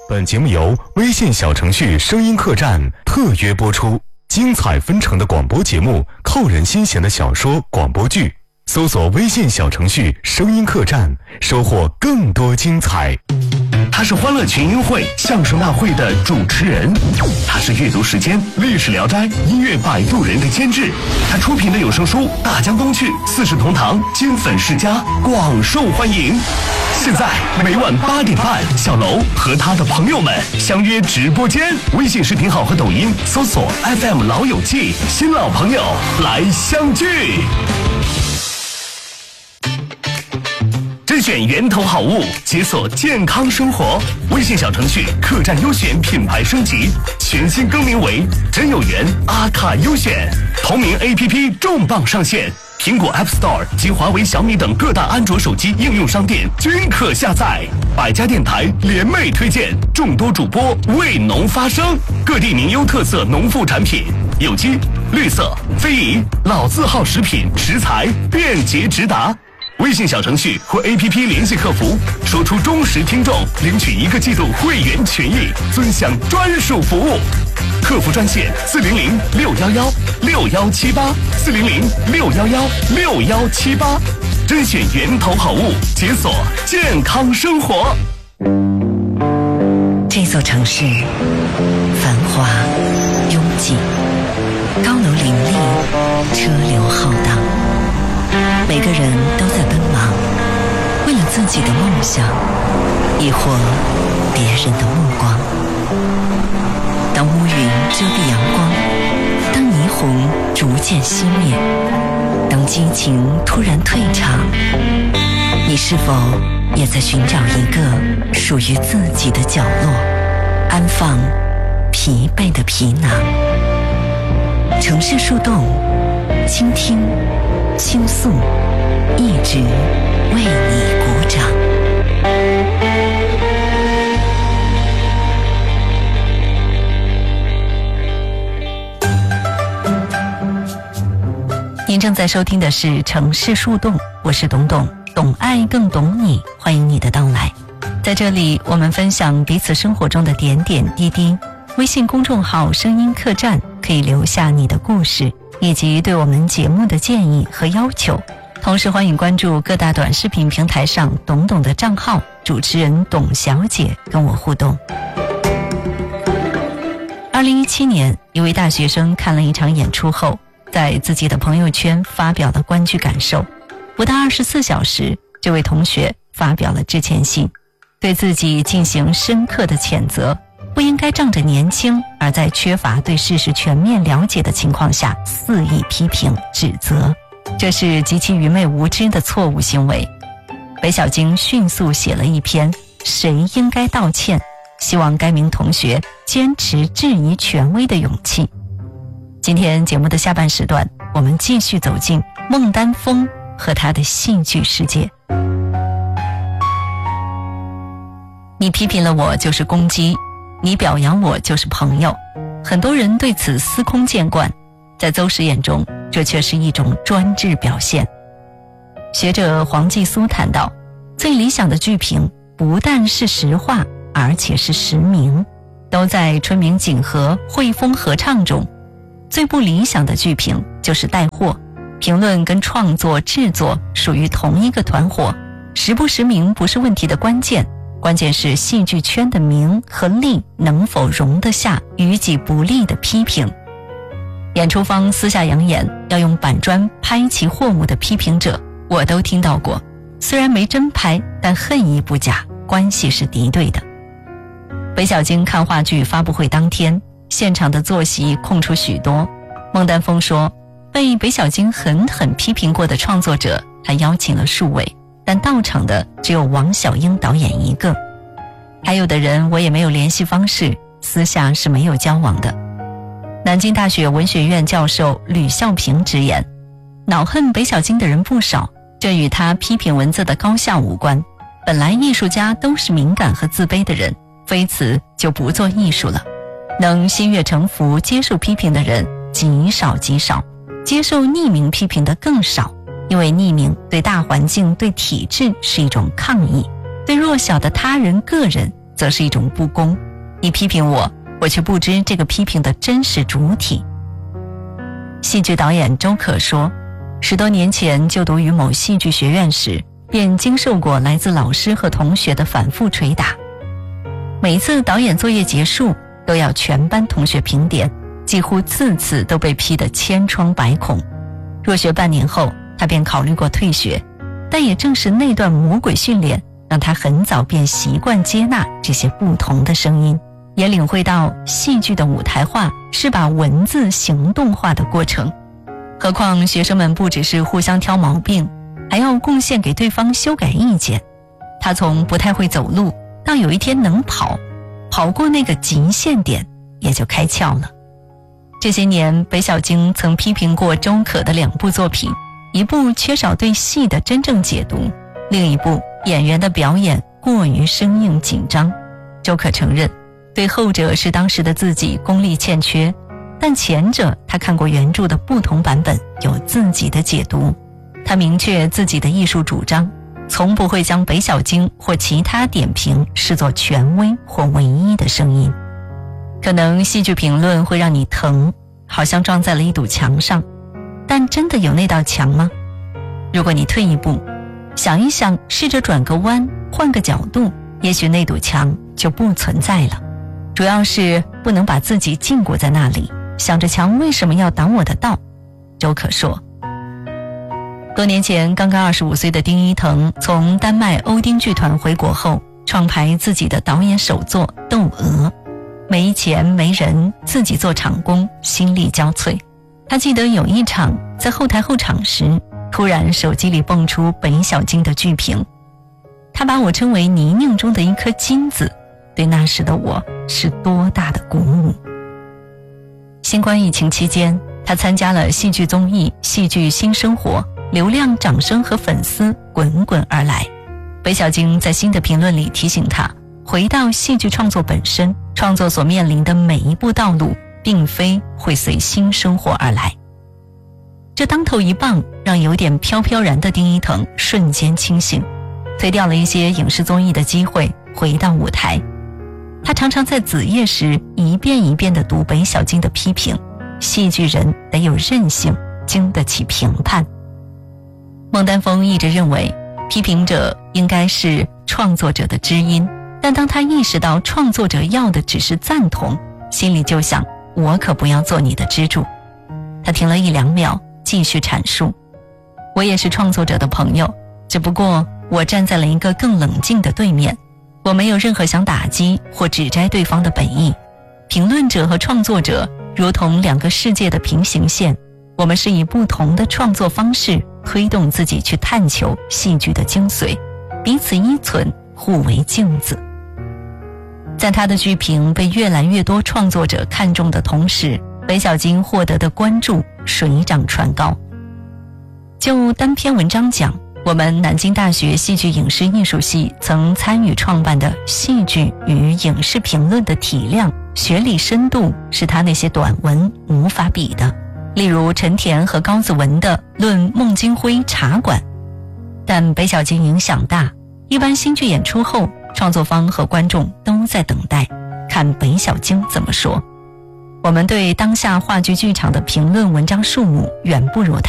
本节目由微信小程序声音客栈特约播出，精彩纷呈的广播节目，扣人心弦的小说广播剧，搜索微信小程序声音客栈，收获更多精彩。 他是欢乐群英会相声大会的主持人，他是阅读时间历史聊斋音乐摆渡人的监制，他出品的有声书《大江东去》《四世同堂》金粉世家广受欢迎。现在每晚8点半，小楼和他的朋友们相约直播间，微信视频号和抖音搜索 FM 老友记，新老朋友来相聚。甄选源头好物，解锁健康生活。微信小程序客栈优选品牌升级，全新更名为真有缘阿卡优选。同名 APP 重磅上线，苹果 App Store 及华为、小米等各大安卓手机应用商店均可下载。百家电台联袂推荐，众多主播为农发声，各地名优特色农副产品，有机、绿色、非遗、老字号食品食材便捷直达。微信小程序或 APP 联系客服，说出忠实听众，领取1个季度会员权益，尊享专属服务。客服专线400-611-6178，400-611-6178，甄选源头好物，解锁健康生活。 这座城市繁华拥挤，高楼林立，车流浩荡，每个人都在奔忙，为了自己的梦想，亦或别人的目光。当乌云遮蔽阳光，当霓虹逐渐熄灭，当激情突然退场，你是否也在寻找一个属于自己的角落，安放疲惫的皮囊？城市树洞，倾听倾诉，一直为你鼓掌。您正在收听的是城市树洞，我是董董，懂爱更懂你，欢迎你的到来。在这里我们分享彼此生活中的点点滴滴。微信公众号声音客栈可以留下你的故事以及对我们节目的建议和要求，同时欢迎关注各大短视频平台上董董的账号，主持人董小姐跟我互动。2017年，一位大学生看了一场演出后，在自己的朋友圈发表了观剧感受。不到24小时，这位同学发表了致歉信，对自己进行深刻的谴责，不应该仗着年轻而在缺乏对事实全面了解的情况下肆意批评指责，这是极其愚昧无知的错误行为。北小京迅速写了一篇谁应该道歉，希望该名同学坚持质疑权威的勇气。今天节目的下半时段，我们继续走进孟丹峰和他的戏剧世界。你批评了我就是攻击，你表扬我就是朋友，很多人对此司空见惯，在邹氏眼中，这却是一种专制表现。学者黄继苏谈到，最理想的剧评不但是实话，而且是实名，都在春明锦和汇丰合唱中。最不理想的剧评就是带货，评论跟创作制作属于同一个团伙，实不实名不是问题的关键，关键是戏剧圈的名和利能否容得下于己不利的批评。演出方私下扬言要用板砖拍其货物的批评者，我都听到过，虽然没真拍，但恨意不假，关系是敌对的。北小京看话剧发布会当天，现场的坐席空出许多。孟丹峰说，被北小京狠狠批评过的创作者，他邀请了数位，但到场的只有王小英导演一个，还有的人我也没有联系方式，私下是没有交往的。南京大学文学院教授吕孝平直言，恼恨北小京的人不少，这与他批评文字的高下无关，本来艺术家都是敏感和自卑的人，非此就不做艺术了。能心悦诚服接受批评的人极少极少，接受匿名批评的更少，因为匿名对大环境对体制是一种抗议，对弱小的他人个人则是一种不公。你批评我，我却不知这个批评的真实主体。戏剧导演周可说，10多年前就读于某戏剧学院时，便经受过来自老师和同学的反复捶打。每一次导演作业结束，都要全班同学评点，几乎次次都被批得千疮百孔。若学半年后，他便考虑过退学，但也正是那段魔鬼训练，让他很早便习惯接纳这些不同的声音，也领会到戏剧的舞台化是把文字行动化的过程。何况学生们不只是互相挑毛病，还要贡献给对方修改意见。他从不太会走路到有一天能跑过那个极限点，也就开窍了。这些年，北小京曾批评过周可的2部作品，一部缺少对戏的真正解读，另一部演员的表演过于生硬紧张。周可承认，对后者是当时的自己功力欠缺，但前者他看过原著的不同版本，有自己的解读。他明确自己的艺术主张，从不会将北小京或其他点评视作权威或唯一的声音。可能戏剧评论会让你疼，好像撞在了一堵墙上，但真的有那道墙吗？如果你退一步，想一想，试着转个弯，换个角度，也许那堵墙就不存在了。主要是不能把自己禁锢在那里，想着墙为什么要挡我的道。周可说，多年前刚刚25岁的丁一腾从丹麦欧丁剧团回国后，创排自己的导演首作《窦娥》，没钱没人，自己做场工，心力交瘁。他记得有一场在后台候场时，突然手机里蹦出北小京的剧评，他把我称为泥泞中的一颗金子，对那时的我是多大的鼓舞。新冠疫情期间，他参加了戏剧综艺《戏剧新生活》，流量、掌声和粉丝滚滚而来。北小京在新的评论里提醒他，回到戏剧创作本身，创作所面临的每一步道路并非会随新生活而来。这当头一棒让有点飘飘然的丁一腾瞬间清醒，推掉了一些影视综艺的机会，回到舞台。他常常在子夜时一遍一遍地读北小京的批评，戏剧人得有韧性，经得起评判。孟丹峰一直认为，批评者应该是创作者的知音，但当他意识到创作者要的只是赞同，心里就想，我可不要做你的支柱。他停了1-2秒，继续阐述，我也是创作者的朋友，只不过我站在了一个更冷静的对面，我没有任何想打击或指摘对方的本意。评论者和创作者如同2个世界的平行线，我们是以不同的创作方式推动自己去探求戏剧的精髓，彼此依存，互为镜子。在他的剧评被越来越多创作者看中的同时，北小京获得的关注水涨船高。就单篇文章讲，我们南京大学戏剧影视艺术系曾参与创办的戏剧与影视评论的体量、学理深度是他那些短文无法比的。例如陈田和高子文的《论孟京辉茶馆》。但北小京影响大，一般新剧演出后，创作方和观众都在等待，看北小京怎么说。我们对当下话剧剧场的评论文章数目远不如他，